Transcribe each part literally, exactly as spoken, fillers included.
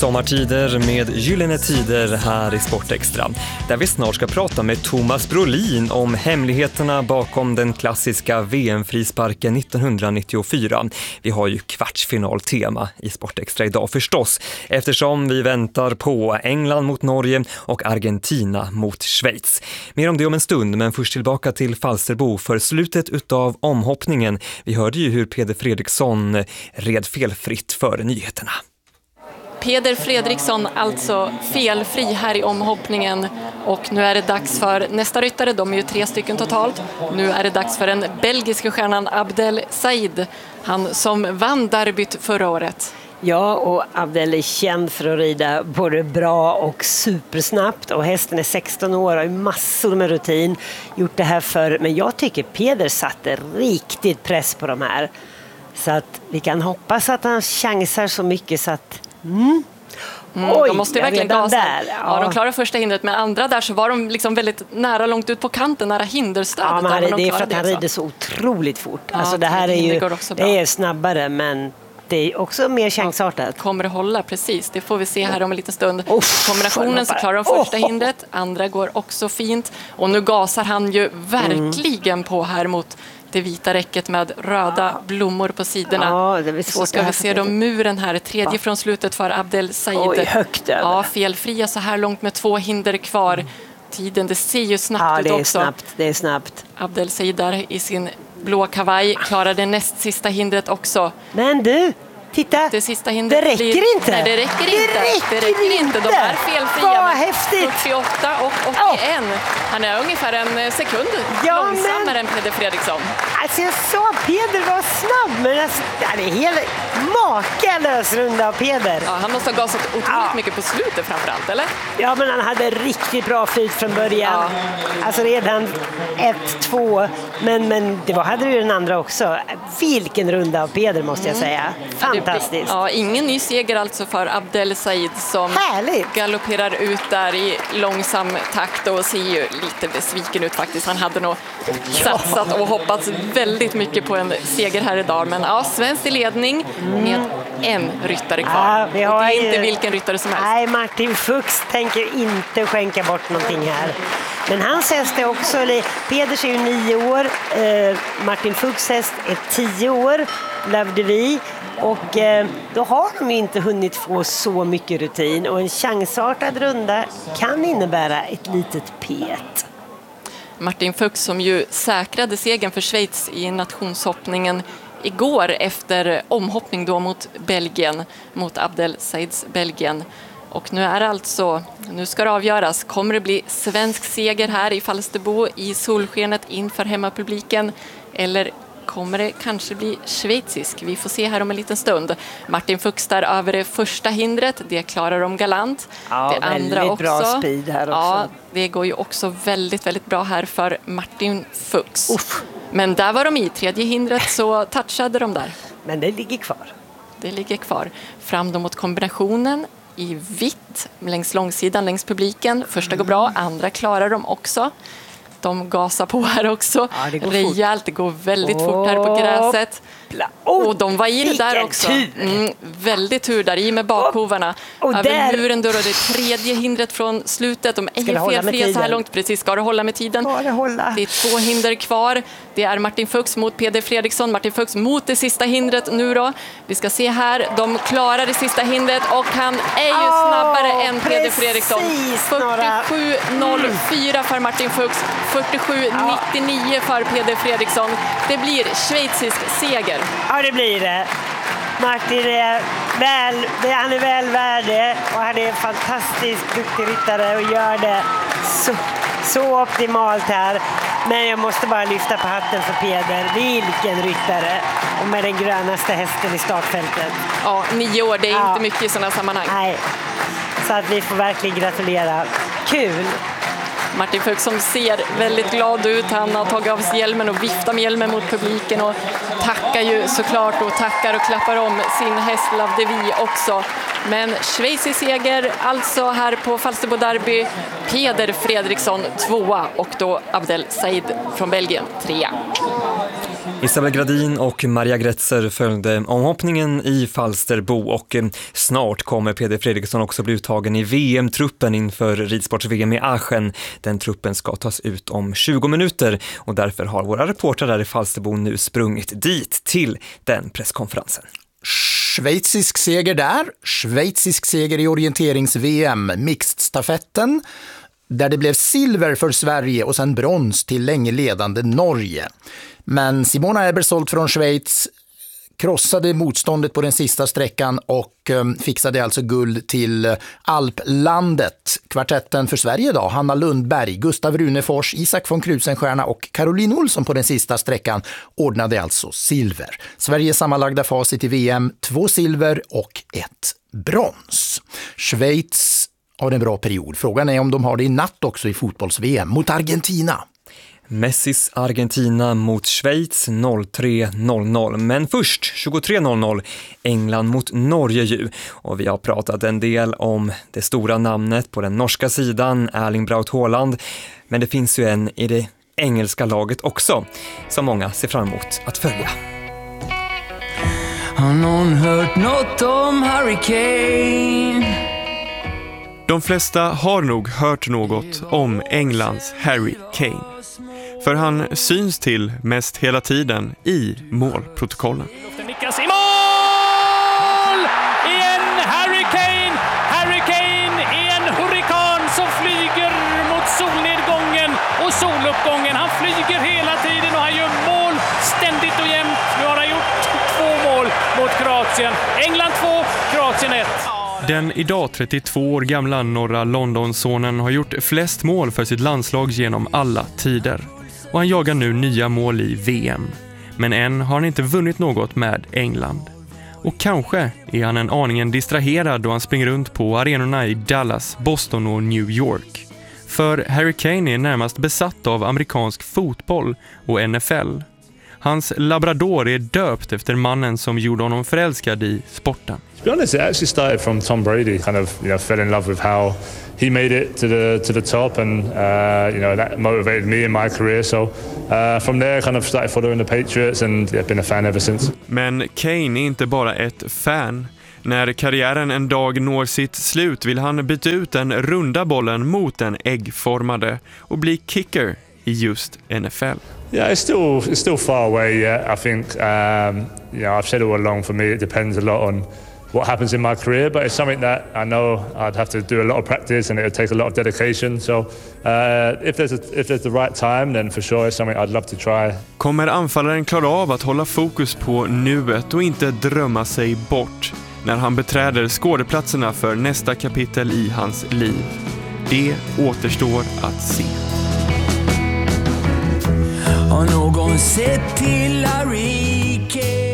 Sommartider med gyllene tider här i Sportextra, där vi snart ska prata med Thomas Brolin om hemligheterna bakom den klassiska V M-frisparken nittonhundranittiofyra. Vi har ju kvartsfinaltema i Sportextra idag förstås, eftersom vi väntar på England mot Norge och Argentina mot Schweiz. Mer om det om en stund, men först tillbaka till Falsterbo för slutet utav omhoppningen. Vi hörde ju hur Peder Fredriksson red felfritt före nyheterna. Peder Fredriksson alltså felfri här i omhoppningen, och nu är det dags för nästa ryttare. De är ju tre stycken totalt. Nu är det dags för den belgiska stjärnan Abdel Said, han som vann derbyt förra året. Ja, och Abdel är känd för att rida både bra och supersnabbt, och hästen är sexton år och har massor med rutin, gjort det här för. Men jag tycker Peder satte riktigt press på de här, så att vi kan hoppas att han chansar så mycket så att Mm. Mm, Oj, de måste verkligen gasa. Där. Ja. Ja, de klarar första hindret, men andra där så var de liksom väldigt nära, långt ut på kanten, nära hinderstödet. Ja, men de det är för att han rider så otroligt fort. Ja, alltså det här är ju det är snabbare, men det är också mer chansartat. Ja, kommer det hålla, precis. Det får vi se här om en liten stund. Oh, kombinationen så klarar de första oh. hindret, andra går också fint. Och nu gasar han ju verkligen mm. på här mot det vita räcket med röda blommor på sidorna. Ja, det är så ska vi se då muren här, tredje från slutet för Abdel Said. Oj, högt över. Ja, felfria så här långt med två hinder kvar. Tiden, det ser ju snabbt ja, ut det är också. Snabbt, det är snabbt. Abdel Said där i sin blå kavaj klarade näst sista hindret också. Men du, titta, det sista hindret det räcker blir, inte. Nej, det räcker det inte. Räcker det räcker inte. De är felfria. Vad häftigt. fyrtioåtta och åttioen. Oh. Han är ungefär en sekund ja, långsammare men... än Peder Fredriksson. Alltså jag sa att Peder var snabb, men alltså, det är helt makalös runda av Peder. Ja, han måste ha gasat otroligt ja. mycket på slutet framförallt, eller? Ja, men han hade riktigt bra flyt från början. Ja. Alltså redan ett, två, men, men det var, hade ju den andra också. Vilken runda av Peder måste jag säga. Fantastiskt. Ja, ingen ny seger alltså för Abdel Said som Härligt. galopperar ut där i långsam takt och ser ju lite besviken ut faktiskt. Han hade nog satsat och hoppats väldigt mycket på en seger här idag, men ja, svensk i ledning med en ryttare kvar. Ja, vi har och det är ju... inte vilken ryttare som helst. Nej, Martin Fuchs tänker inte skänka bort någonting här. Men hans häst är också, Peders är ju nio år, eh, Martin Fuchs häst är tio år, Lövde vi. Och eh, då har de inte hunnit få så mycket rutin, och en chansartad runda kan innebära ett litet pet. Martin Fuchs som ju säkrade segern för Schweiz i nationshoppningen igår efter omhoppning då mot Belgien, mot Abdel Saids Belgien. Och nu är det alltså, nu ska det avgöras. Kommer det bli svensk seger här i Falsterbo i solskenet inför hemmapubliken, eller kommer det kanske bli schweizisk? Vi får se här om en liten stund. Martin Fuchs där över det första hindret, det klarar de galant. Ja, det andra väldigt också. bra speed här också. Ja, det går ju också väldigt, väldigt bra här för Martin Fuchs. Uff. Men där var de i tredje hindret, så touchade de där. Men det ligger kvar. Det ligger kvar. Fram då mot kombinationen i vitt längs långsidan, längs publiken. Första går bra, andra klarar de också. De gasar på här också. Ja, det går rejält, fort. Det går väldigt oh. fort här på gräset. Oh, och de var i det där också. Mm, väldigt tur där i med bakhovarna. Oh. Över där. Muren då, då det tredje hindret från slutet. De är felfria så här långt. Precis, ska det hålla med tiden? Ska det hålla? Det är två hinder kvar. Det är Martin Fuchs mot Peder Fredriksson. Martin Fuchs mot det sista hindret nu då. Vi ska se här. De klarar det sista hindret och han är ju oh, snabbare än Peder Fredriksson. fyrtiosju noll fyra för Martin Fuchs. fyrtiosju nittionio för Peder Fredriksson. Det blir schweizisk seger. Ja, det blir det. Martin är väl, han är väl värd det, och han är en fantastisk duktig ryttare och gör det så, så optimalt här. Men jag måste bara lyfta på hatten för Peder. Vilken ryttare, och med den grönaste hästen i startfältet. Ja, nio år, det är ja. inte mycket i sådana sammanhang. Nej, så att vi får verkligen gratulera. Kul! Martin Fuchs som ser väldigt glad ut. Han har tagit av sig hjälmen och viftar med hjälmen mot publiken och tackar ju såklart och tackar och klappar om sin häst Love de Vie också. Men schweizig seger alltså här på Falsterbo Derby. Peder Fredriksson tvåa och då Abdel Said från Belgien trea. Isabel Gradin och Maria Gretzer följde omhoppningen i Falsterbo och snart kommer Peder Fredriksson också bli uttagen i V M-truppen inför ridsports-V M i Aachen. Den truppen ska tas ut om tjugo minuter och därför har våra reportrar där i Falsterbo nu sprungit dit till den presskonferensen. Schweizisk seger där, schweizisk seger i orienterings-V M, mixed-stafetten, där det blev silver för Sverige och sen brons till länge ledande Norge. Men Simona Ebersold från Schweiz krossade motståndet på den sista sträckan och um, fixade alltså guld till Alplandet. Kvartetten för Sverige idag, Hanna Lundberg, Gustav Runefors, Isak von Krusenstjerna och Caroline Olsson på den sista sträckan ordnade alltså silver. Sveriges sammanlagda facit i V M, två silver och ett brons. Schweiz har en bra period. Frågan är om de har det i natt också i fotbolls-V M mot Argentina. Messis Argentina mot Schweiz tre noll noll. Men först tjugotre noll noll England mot Norge ju. Och vi har pratat en del om det stora namnet på den norska sidan, Erling Braut Haaland. Men det finns ju en i det engelska laget också som många ser fram emot att följa. Har någon hört något om Harry Kane? De flesta har nog hört något om Englands Harry Kane. För han syns till mest hela tiden i målprotokollen. Nickas i mål! Igen Harry Kane! Harry Kane är en hurrikan som flyger mot solnedgången och soluppgången. Han flyger hela tiden och han gör mål ständigt och jämt. Nu har han gjort två mål mot Kroatien. England två, Kroatien ett. Den idag trettiotvå år gamla norra Londonsonen har gjort flest mål för sitt landslag genom alla tider. Och han jagar nu nya mål i V M. Men än har han inte vunnit något med England. Och kanske är han en aningen distraherad då han springer runt på arenorna i Dallas, Boston och New York. För Harry Kane är närmast besatt av amerikansk fotboll och N F L. Hans labrador är döpt efter mannen som gjorde honom förälskad i sporten. To be honest, it actually started from Tom Brady. Kind of, you know, fell in love with how he made it to the to the top, and uh, you know that motivated me in my career. So uh, from there, kind of started following the Patriots, and I've been a fan ever since. Men Kane är inte bara ett fan. När karriären en dag når sitt slut vill han byta ut den runda bollen mot den äggformade och bli kicker i just N F L. Yeah, it's still it's still far away yet. I think um, you know I've said all along. For me, it depends a lot on what happens in my career, but it's something that I know I'd have to do a lot of practice and it would take a lot of dedication. So uh, if there's a, if there's the right time, then for sure it's something I'd love to try. Kommer anfallaren klara av att hålla fokus på nuet och inte drömma sig bort när han beträder skådeplatserna för nästa kapitel i hans liv? Det återstår att se. Har någon sett till Harry Kane?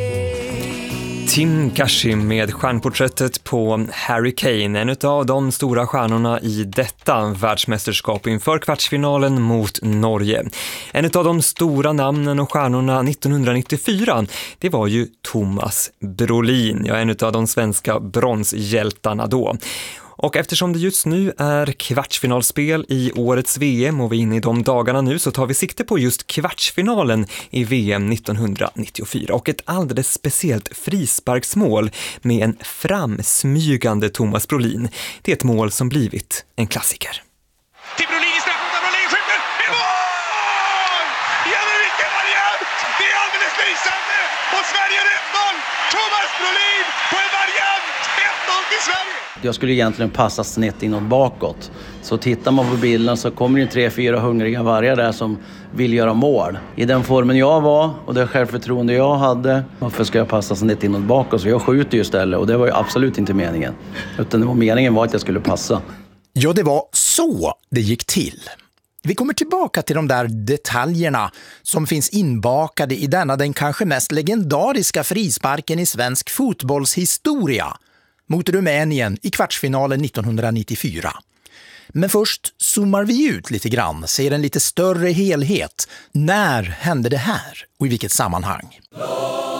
Tim Kashim med stjärnporträttet på Harry Kane, en av de stora stjärnorna i detta världsmästerskap inför kvartsfinalen mot Norge. En av de stora namnen och stjärnorna nittonhundranittiofyra, det var ju Thomas Brolin, ja, en av de svenska bronshjältarna då. Och eftersom det just nu är kvartsfinalspel i årets V M och vi är inne i de dagarna nu, så tar vi sikte på just kvartsfinalen i V M nittonhundranittiofyra och ett alldeles speciellt frisparksmål med en framsmygande Thomas Brolin. Det är ett mål som blivit en klassiker. Till Brolin i straffområdet, Brolin skjuter i mål! Ja, men vilken variant! Det är alldeles lysande! Och Sverige är ett noll! Thomas Brolin på en variant! ett noll till Sverige! Jag skulle egentligen passa snett inåt bakåt. Så tittar man på bilden så kommer det tre, fyra hungriga vargar där som vill göra mål. I den formen jag var och det självförtroende jag hade, varför ska jag passa snett inåt bakåt? Så jag skjuter ju istället och det var ju absolut inte meningen. Utan det var meningen var att jag skulle passa. Ja, det var så det gick till. Vi kommer tillbaka till de där detaljerna som finns inbakade i denna den kanske mest legendariska frisparken i svensk fotbollshistoria mot Rumänien i kvartsfinalen nittonhundranittiofyra. Men först zoomar vi ut lite grann, ser en lite större helhet. När hände det här och i vilket sammanhang?